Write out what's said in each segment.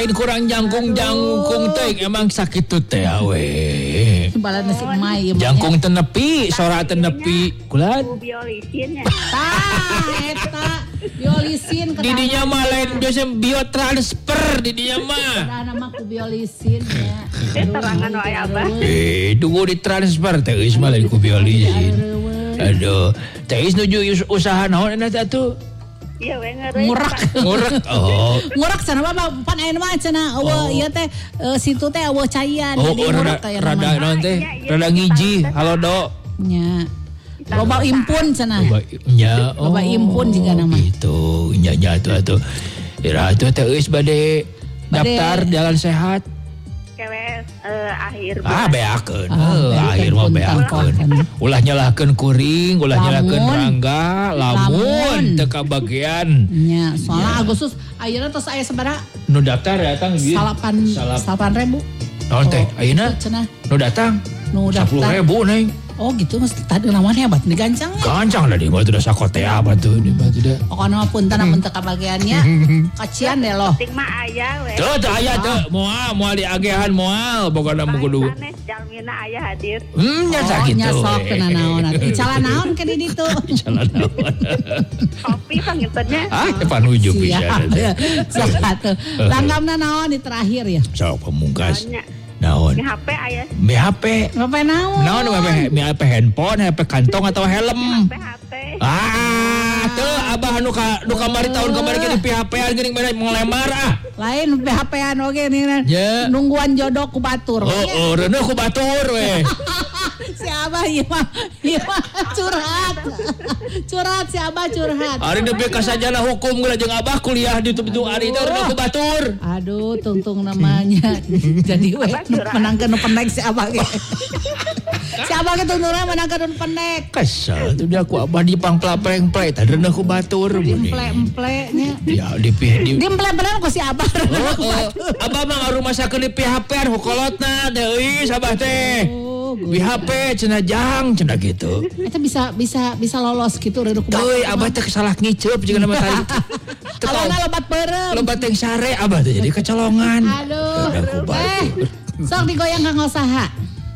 Lain kurang jangkung teh emang sakit tuh teh awe. Balan nasi emai. Jangkung teu nepi, sora teu nepi. Kulan. Biolisin ya. Eta biolisin Di dinya mah lain biasa biotransfer di dinya mah. Nama ku biolisin ya. Terangan wae Abah. Tunggu ditransfer teh geus mah lain ku biolisin. Aduh, teh geus nuju usaha naon eta tuh? Iya we ngeureun. Ngurak. Oh. Ngurak cenah mah pan aya mah cenah eueuh ieu teh situ teh eueuh cayan jadi ngurak aya rada naon teh? Rada ngiji, halodo. Nya. Loba impun cenah. Loba impun juga nama. Gitu, nya atuh. Ira atuh teh geus bade daftar jalan sehat. Kewes akhir Beakeun. Akhir mah beakeun. Ulah nyalahkeun kuring, ulah nyalahkeun rangga, lamun teu kabagian. Nya, soalna Agustus ayeuna tos aya sabaraha? Nu daftar datang ieu. 8.000. Naon teh? Ayeuna cenah. Nu datang? Nu daftar 10.000 neng. Oh gitu mas tadi lawannya hebat digancang ya. Gancang lah di batu dah sakotea batu di batu dah. Pokoknya mah punten amun teu kabagiannya. Kacian deh loh. Penting mah aya we. Tuh aya tuh moal diagehan moal pokoknya mah kudu. Jalmina aya hadir. Nya sakitu. Nya sok teu naon atuh. Icala naon ke di ditu. Icala naon. Kopi pangintennya. Panuju pisan. Sok atuh. Langgamna naon di terakhir ya. Sok pamungkas. Naon? Di HP aya. BHP. HP naon? Naon BHP handphone, HP kantong atau helm? HP. Tuh abah nu kamari tahun kemarin ke di PHP-an geuning mana ngelemar Lain PHP-an oge nih. Nungguan jodoh ku batur. Reuneuh ku batur we. Si Abah ieu mah curhat. Curhat si Abah curhat. Ari nepi ka sajana hukum geula jeung Abah kuliah di tu ari teh reuneuh ku batur. Aduh, tungtung namanya. Jadi we menangkeun pendek si Abah ge. Si Abah ge tungtungna menangkeun pendek. Kesel tuh dia ku Abah dipangpla-pleng-pleng teh reuneuh ku batur. Emple-emplenya. Ya di emple-emplean ku si Abah. Abah mah ngarumasakeun di PHP-an hukolotna teh euy sabah teh. BHP cenah jang cenah gitu. Eta bisa lolos gitu reudeuh ku batur. Teuy Abah teh salah ngiceup jeung nama tadi. Alona lobat beureum. Lobat teh sare Abah teh jadi kecolongan. Aduh. Sok digoyang Kang Saha.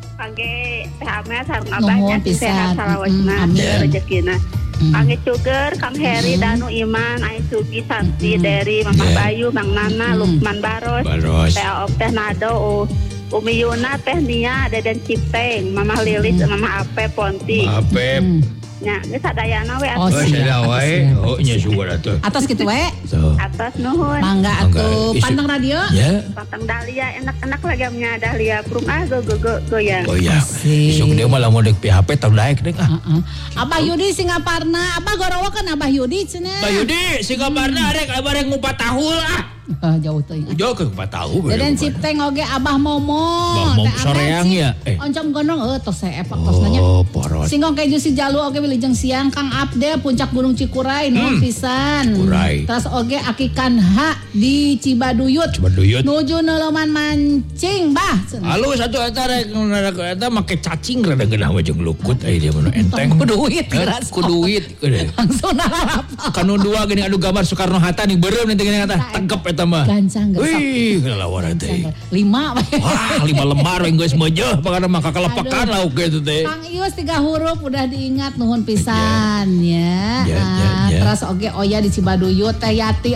Pangge teh ame sareng Abahnya sehat salawasna rezekina. Pangge cuger Kang Heri Danu Iman Ai Sugi Santi Dari Mama Bayu Bang Nana Lukman Baros. Teh Teh Nado Umi Yuna Teh Nia Deden Cipteng Mama Lilis Mama Ape Ponti. Ape. Nya geus sadayana we atuh. Sada wae. Nya sugar atuh. Atas kitu we. Atas nuhun. Mangga atuh pantang radio. Ya. Pantang Dahlia enak-enak lagi amnya Dahlia prung goyang. Oh ya. Isuk dia mah lamun deuk PHP tong daek deuk Abah Yudi Singaparna. Abah gorowokeun Abah Yudi cenah. Abah Yudi Singaparna rek ngupat tahul jauh teuing. Jauh ke ngupat tahu. Deden Cipteng oge Abah Momo. Soreang ya. Oncom gondrong tos saya epak tos nanya. Porot. Singkong keju si Jalu oge wilujeng siang Kang Abde Puncak Gunung Cikuray nuhun pisan. Terus oge Akikan H di Cibaduyut. Nuju neuleman mancing bah. Halus atuh eta rek eta make cacing rada geunah we jeung lukut aya dia mah enteng. Ku duit ku duit. Langsung nalapa. Kanu dua geuning adu gambar Soekarno Hatta nih beureum nih geuning eta tegep eta mah. Gancang wih ngelawan teh. 5 we. Wah 5 lembar we geus meujeuh pangana mah kakalepekan lauk kitu teh. Kang Ius 3 huruf udah diingat nuhun pisan ya. Terus oge Oya di Cibaduyut Teh Yati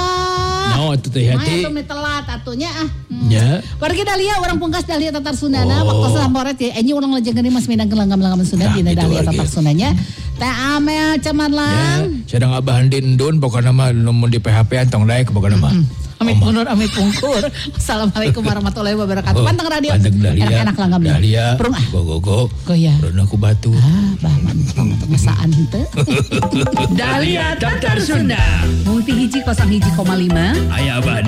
alah. Naon atuh Teh Yati? Mah atuh telat atunya Ya. Wargi Dahlia orang pungkas Dahlia Tatar Sundana waktu samporet ya enyi urang lajeng geuning mas midangkeun langgam-langgam Sunda dina Dahlia Tatar Sundanya. Teh Amel Cemarlang. Sedang Abah Handindun pokona mah mun di PHP-an tong daek pokona mah. Amit mundur, amit pungkur. Assalamualaikum warahmatullahi wabarakatuh. Pantang radio. Pantang Dahlia. Enak-enak langgam. Dahlia. Prung Gogo. Goyang. Reuneuh ku batu. Masaan teu. Dahlia Tatar Sunda. Multi hiji 01,5. Aya Abah